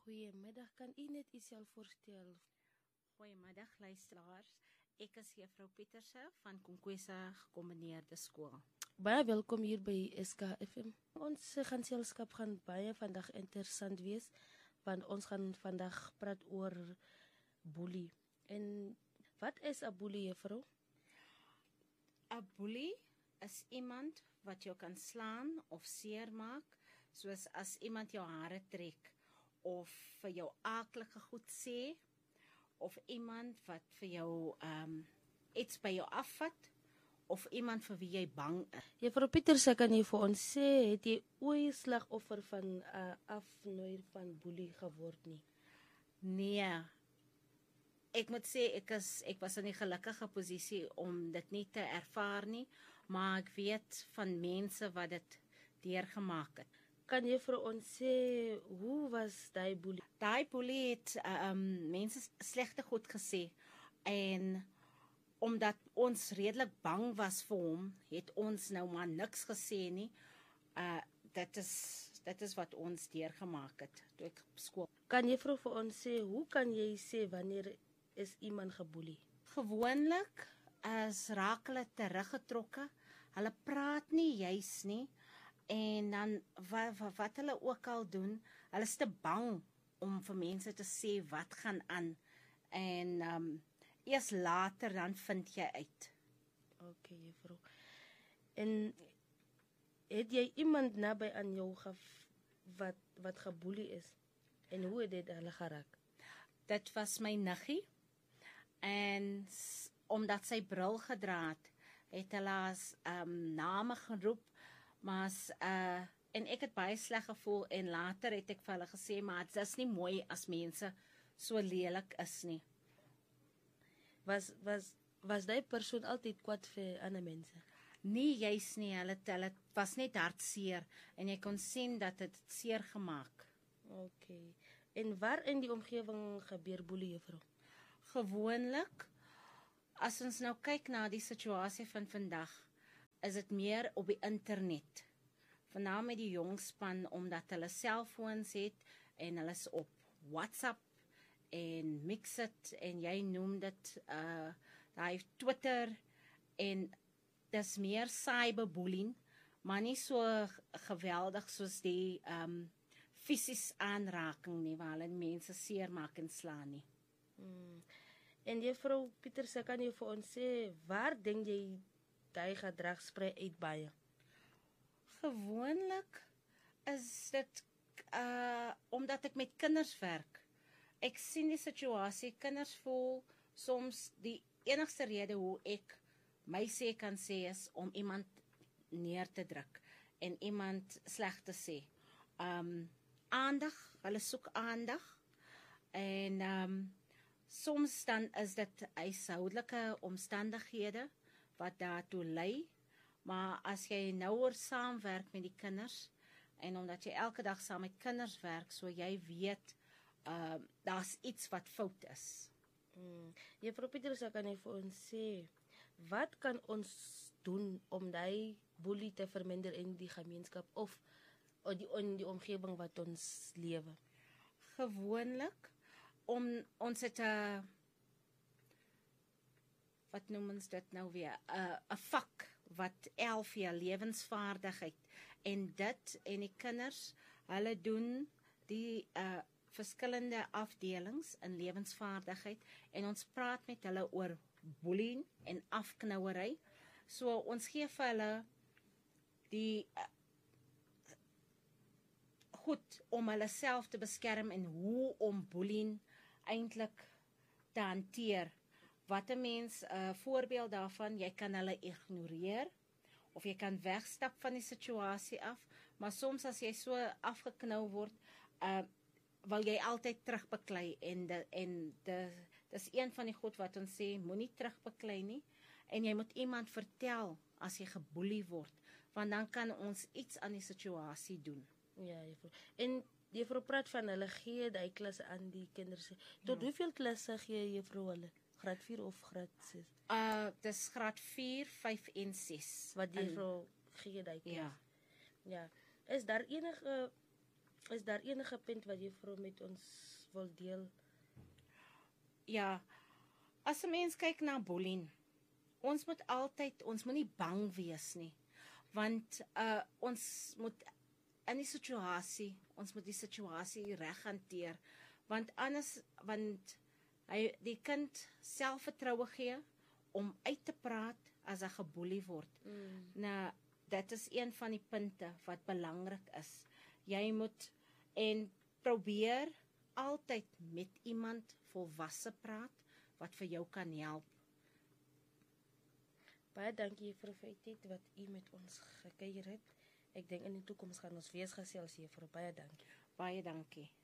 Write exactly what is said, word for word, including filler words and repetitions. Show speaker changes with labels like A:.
A: Goeiemiddag, kan u net uself voorstel?
B: Goeiemiddag luisteraars. Ek is juffrou Pieterse van Konkwesa Gekombineerde Skool.
A: Baie welkom hier by S K F M. Ons geselskap gaan baie vandag interessant wees, want ons gaan vandag praat oor boelie. En wat is 'n boelie, juffrou?
B: 'n Boelie is iemand wat jou kan slaan of seermaak, soos as iemand jou hare trek of vir jou aaklige goed sê, of iemand wat vir jou um, iets by jou afvat, of iemand vir wie jy bang is.
A: Juffrou Pieterse, kan jy vir ons sê, het jy ooit slagoffer van 'n uh, afnoer van boelie geword nie?
B: Nee. Ek moet sê ek is ek was in 'n gelukkige posisie om dit nie te ervaar nie, maar ek weet van mense wat dit deurgemaak het.
A: Kan jy vir ons sê, hoe was daai boelie?
B: Daai boelie het uh, um, mense slegte goed gesê, en omdat ons redelik bang was vir hom, het ons nou maar niks gesê nie. Uh, dit is dit is wat ons deurgemaak het toe ek op skool.
A: Kan jy vir ons sê, hoe kan jy sê wanneer is iemand geboelie?
B: Gewoonlik as raak hulle teruggetrokke, hulle praat nie juis nie, en dan wat, wat, wat hulle ook al doen, hulle is te bang om vir mense te sê wat gaan aan, en um, eers later dan vind jy uit.
A: Oké, juffrou. En het jy iemand naby aan jou gaf wat, wat geboelie is? En hoe het dit hulle geraak?
B: Dit was my niggie, en s- omdat sy bril gedra het, het hulle as um, name geroep, maar as, uh, en ek het baie sleg gevoel, en later het ek vir hulle gesê, maar het is nie mooi as mense so lelik is nie.
A: Was, was, was die persoon altyd kwaad vir ander mense?
B: Nie juis nie, hulle, hulle was net hartseer, en jy kon sien dat het seer gemaak.
A: Oké. En waar in die omgewing gebeur boelie, juffrou?
B: Gewoonlik, as ons nou kyk na die situasie van vandag, is dit meer op die internet. Veral met die jong span, omdat hulle selfoons het, en hulle is op WhatsApp, en Mixit, en jy noem dit, uh, daai Twitter, en dis meer cyberbullying, maar nie so geweldig soos die um, fisies aanraking nie, waar hulle mense seermaak en slaan nie.
A: Hmm. En juffrou Pieterse, kan jy vir ons sê, waar denk jy die gedrag sprei uit baie?
B: Gewoonlik is dit uh, omdat ek met kinders werk. Ek sien die situasie, kinders voel soms die enigste rede hoe ek my sê kan sê is om iemand neer te druk en iemand sleg te sê. Um, aandag, hulle soek aandag, en um, soms dan is dit huishoudelike omstandighede wat daartoe lei, maar as jy nouer saamwerk met die kinders, en omdat jy elke dag saam met kinders werk, so jy weet, uh, daar's iets wat fout is.
A: Hmm. Juffrou Pieterse, kan jy vir ons sê, wat kan ons doen om die boelie te verminder in die gemeenskap, of die, in die omgewing wat ons lewe?
B: Gewoonlik, om ons het 'n, wat noem ons dit nou weer, 'n 'n vak wat L V lewensvaardigheid, en dit en die kinders, hulle doen die uh, verskillende afdelings in lewensvaardigheid, en ons praat met hulle oor bullying en afknouery. So ons gee vir hulle die uh, goed om hulle self te beskerm en hoe om bullying eintlik te hanteer. Wat 'n mens 'n uh, voorbeeld daarvan, jy kan hulle ignoreer of jy kan wegstap van die situasie af, maar soms as jy so afgeknou word, uh, wil jy altyd terugbeklei, en de, en de, dis een van die goed wat ons sê, moenie terugbeklei nie, en jy moet iemand vertel as jy geboelie word, want dan kan ons iets aan die situasie doen.
A: Ja, juffrou. En juffrou praat van hulle gee die klasse aan die kinders. Tot
B: Ja.
A: hoeveel klasse gee juffrou hulle? Graad vier of graad ses?
B: Uh, dis graad vier, vyf en ses.
A: Wat juffrou gee die klas?
B: Ja.
A: Ja. Is daar enige Is daar enige punt wat juffrou met ons wil deel?
B: Ja, as 'n mens kyk na bullying, ons moet altyd, ons moet nie bang wees nie, want uh, ons moet in die situasie, ons moet die situasie reg hanteer, want anders, want hy, die kind selfvertroue gee om uit te praat as hy geboelie word.
A: Mm.
B: Nou, dit is een van die punte wat belangrik is. Jy moet en probeer altyd met iemand volwasse praat wat vir jou kan help.
A: Baie dankie vir die tyd wat u met ons gekuier het. Ek dink in die toekoms gaan ons weer gesels juffrou. Baie dankie.
B: Baie dankie.